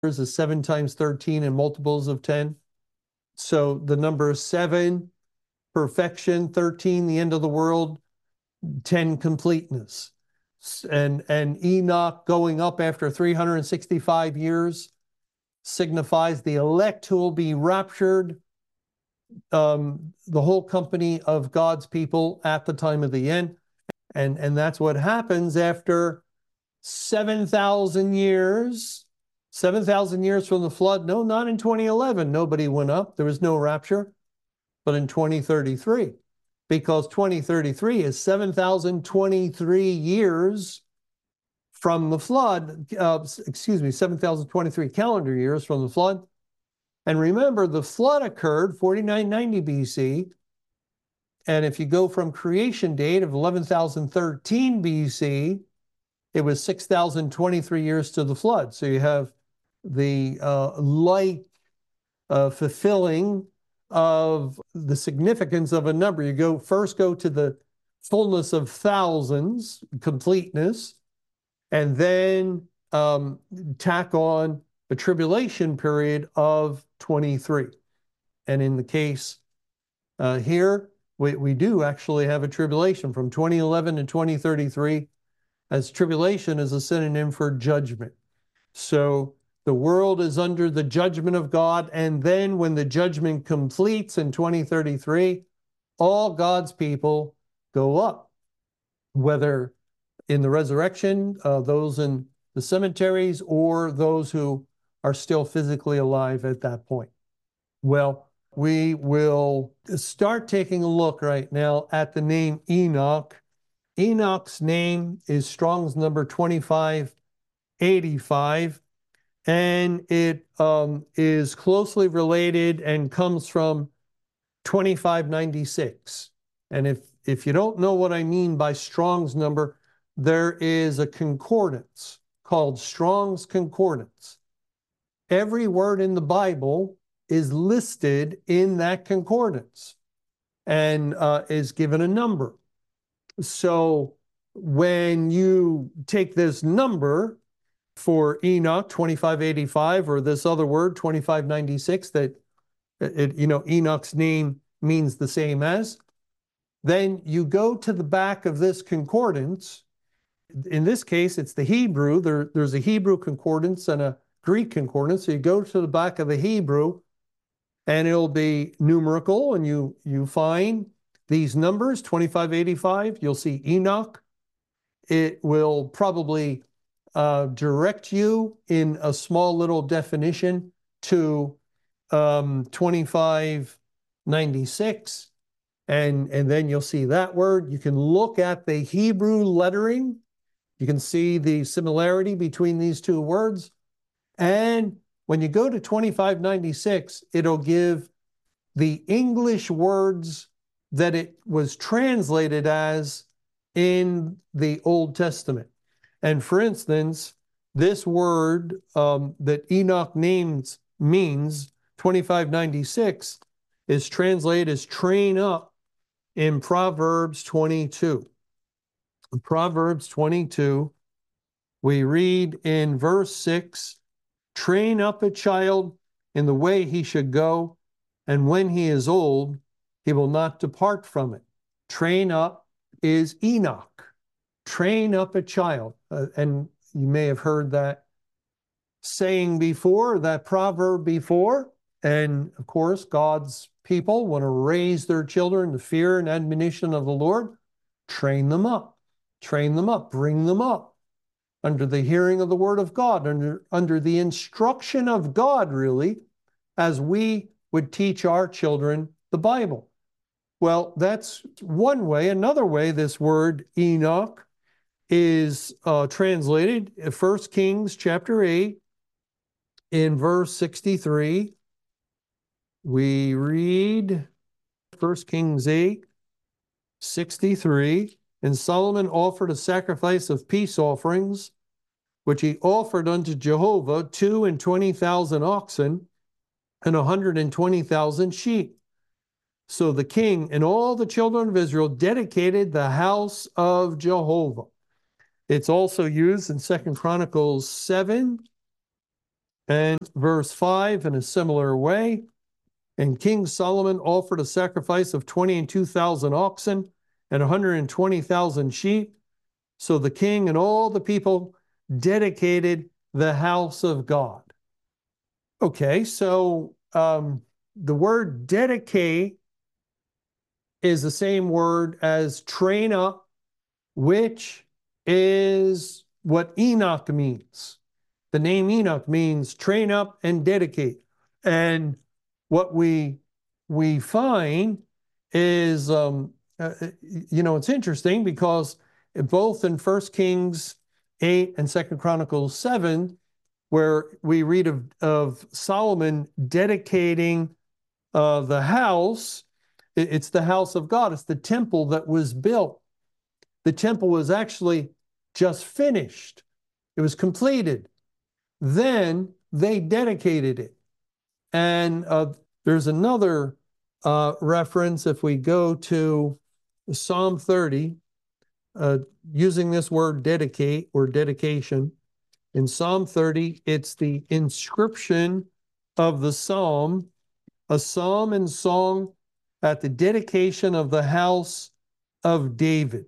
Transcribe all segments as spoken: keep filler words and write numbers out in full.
is seven times thirteen and multiples of ten. So the number seven, perfection, thirteen, the end of the world, ten, completeness. And, and Enoch going up after three hundred sixty-five years signifies the elect who will be raptured, um, the whole company of God's people at the time of the end. And, and that's what happens after seven thousand years. seven thousand years from the flood. No, not in twenty eleven. Nobody went up. There was no rapture. But in twenty thirty-three, because twenty thirty-three is seven thousand twenty-three years from the flood, uh, excuse me, seven thousand twenty-three calendar years from the flood. And remember, the flood occurred forty-nine ninety B C. And if you go from creation date of eleven thousand thirteen B C, it was six thousand twenty-three years to the flood. So you have the uh, light uh, fulfilling of the significance of a number. You go first go to the fullness of thousands, completeness, and then um, tack on a tribulation period of twenty-three. And in the case uh, here, we, we do actually have a tribulation from twenty eleven to twenty thirty-three, as tribulation is a synonym for judgment. So the world is under the judgment of God, and then when the judgment completes in twenty thirty-three, all God's people go up, whether in the resurrection, uh, those in the cemeteries, or those who are still physically alive at that point. Well, we will start taking a look right now at the name Enoch. Enoch's name is Strong's number twenty-five eighty-five. And it um, is closely related and comes from twenty-five ninety-six. And if, if you don't know what I mean by Strong's number, there is a concordance called Strong's Concordance. Every word in the Bible is listed in that concordance and uh, is given a number. So when you take this number for Enoch, twenty-five eighty-five, or this other word, twenty-five ninety-six, that, it, you know, Enoch's name means the same as, then you go to the back of this concordance. In this case, it's the Hebrew. There, there's a Hebrew concordance and a Greek concordance. So you go to the back of the Hebrew, and it'll be numerical, and you, you find these numbers, twenty-five eighty-five. You'll see Enoch. It will probably Uh, direct you in a small little definition to um, twenty-five ninety-six, and, and then you'll see that word. You can look at the Hebrew lettering. You can see the similarity between these two words. And when you go to twenty-five ninety-six, it'll give the English words that it was translated as in the Old Testament. And for instance, this word um, that Enoch names means, twenty-five ninety-six, is translated as train up in Proverbs twenty-two. In Proverbs twenty-two, we read in verse six, train up a child in the way he should go, and when he is old, he will not depart from it. Train up is Enoch. Train up a child. Uh, and you may have heard that saying before, that proverb before. And of course, God's people want to raise their children in the fear and admonition of the Lord. Train them up. Train them up. Bring them up under the hearing of the word of God, under, under the instruction of God, really, as we would teach our children the Bible. Well, that's one way. Another way, this word Enoch is uh, translated in First Kings chapter eight, in verse sixty-three. We read First Kings eight, sixty-three. And Solomon offered a sacrifice of peace offerings, which he offered unto Jehovah, two and twenty thousand oxen and a hundred and twenty thousand sheep. So the king and all the children of Israel dedicated the house of Jehovah. It's also used in Second Chronicles seven, And verse five, in a similar way, and King Solomon offered a sacrifice of twenty-two thousand oxen and one hundred twenty thousand sheep. So the king and all the people dedicated the house of God. Okay, so um, the word dedicate is the same word as train up, which is what Enoch means. The name Enoch means train up and dedicate. And what we we find is, um, uh, you know, it's interesting because both in First Kings eight and Second Chronicles seven, where we read of, of Solomon dedicating uh, the house, it's the house of God. It's the temple that was built. The temple was actually just finished. It was completed. Then they dedicated it. And uh, there's another uh, reference, if we go to Psalm thirty, uh, using this word dedicate or dedication. In Psalm thirty, it's the inscription of the psalm, a psalm and song at the dedication of the house of David.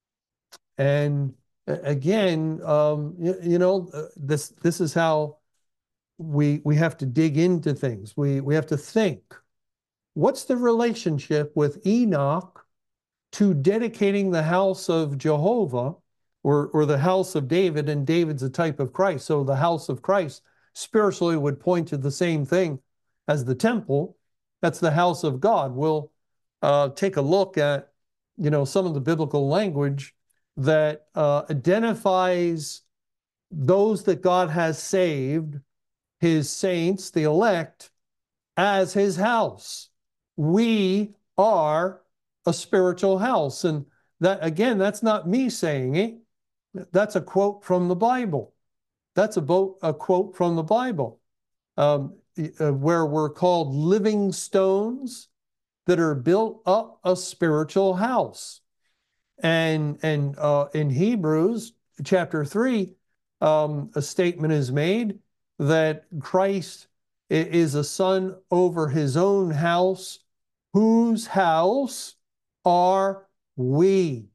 And again, um, you, you know, uh, this this is how we we have to dig into things. We we have to think. What's the relationship with Enoch to dedicating the house of Jehovah, or or the house of David? And David's a type of Christ, so the house of Christ spiritually would point to the same thing as the temple. That's the house of God. We'll uh, take a look at, you know, some of the biblical language that uh, identifies those that God has saved, his saints, the elect, as his house. We are a spiritual house. And that, again, that's not me saying it. That's a quote from the Bible. That's a, bo- a quote from the Bible, um, uh, where we're called living stones that are built up a spiritual house. And, and uh, in Hebrews chapter three, um, a statement is made that Christ is a son over his own house, whose house are we.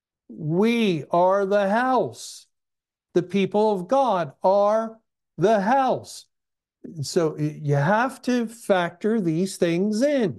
We are the house. The people of God are the house. So you have to factor these things in.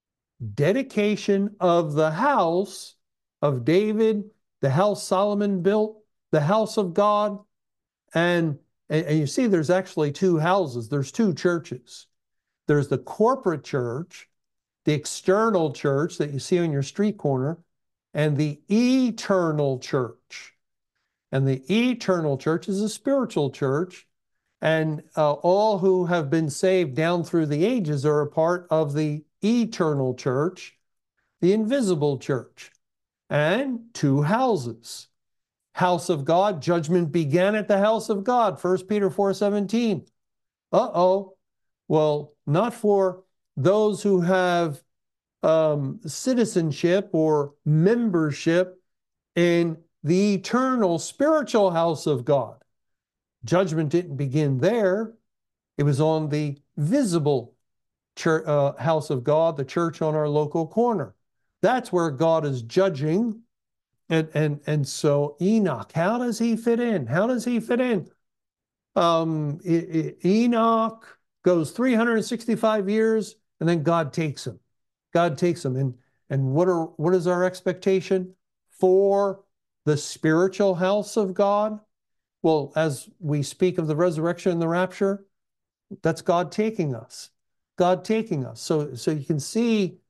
Dedication of the house of David, the house Solomon built, the house of God. And, and you see, there's actually two houses. There's two churches. There's the corporate church, the external church that you see on your street corner, and the eternal church. And the eternal church is a spiritual church. And uh, all who have been saved down through the ages are a part of the eternal church, the invisible church. And two houses. House of God, judgment began at the house of God, First Peter four seventeen. Uh-oh. Well, not for those who have um, citizenship or membership in the eternal spiritual house of God. Judgment didn't begin there. It was on the visible church, uh, house of God, the church on our local corner. That's where God is judging. And, and, and so Enoch, how does he fit in? How does he fit in? Um, E- E- Enoch goes three hundred sixty-five years, and then God takes him. God takes him. And, and what are what is our expectation for the spiritual house of God? Well, as we speak of the resurrection and the rapture, that's God taking us. God taking us. So, so you can see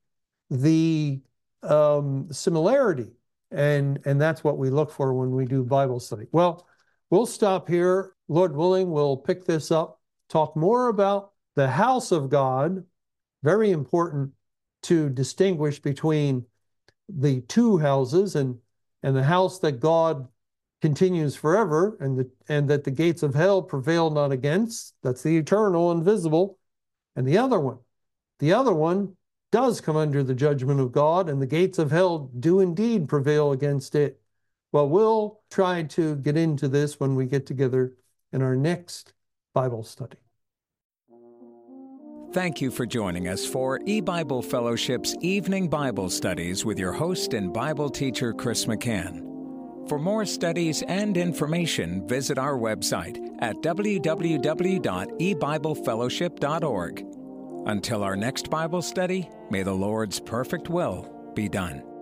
the um, similarity. And, and that's what we look for when we do Bible study. Well, we'll stop here. Lord willing, we'll pick this up, talk more about the house of God. Very important to distinguish between the two houses, and, and the house that God continues forever, and, the, and that the gates of hell prevail not against. That's the eternal, invisible. And the other one, the other one does come under the judgment of God, and the gates of hell do indeed prevail against it. Well, we'll try to get into this when we get together in our next Bible study. Thank you for joining us for eBible Fellowship's Evening Bible Studies with your host and Bible teacher, Chris McCann. For more studies and information, visit our website at w w w dot e bible fellowship dot org. Until our next Bible study, may the Lord's perfect will be done.